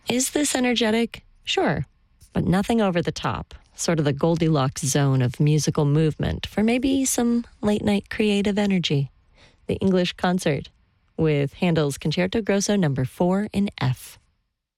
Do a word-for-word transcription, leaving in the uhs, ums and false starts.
Is this energetic? Sure, but nothing over the top. Sort of the Goldilocks zone of musical movement for maybe some late-night creative energy. The English Concert with Handel's Concerto Grosso number four in F.